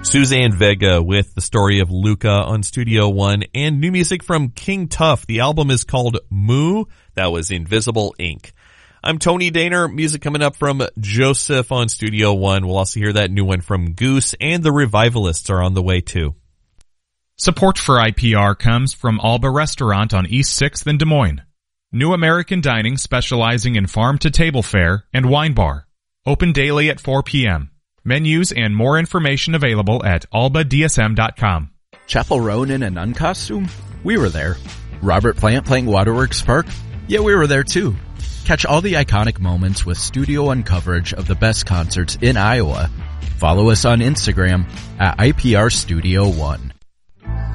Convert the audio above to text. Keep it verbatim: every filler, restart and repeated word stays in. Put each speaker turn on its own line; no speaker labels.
Suzanne Vega with the story of Luca on Studio One, and new music from King Tuff. The album is called Moo. That was Invisible Ink. I'm Tony Daner. Music coming up from Joseph on Studio One. We'll also hear that new one from Goose, and the Revivalists are on the way too.
Support for I P R comes from Alba Restaurant on East sixth in Des Moines. New American Dining specializing in farm-to-table fare and wine bar. Open daily at four p.m. Menus and more information available at alba d s m dot com.
Chapel Roan in a nun costume? We were there. Robert Plant playing Waterworks Park? Yeah, we were there too. Catch all the iconic moments with Studio One coverage of the best concerts in Iowa. Follow us on Instagram at I P R Studio One.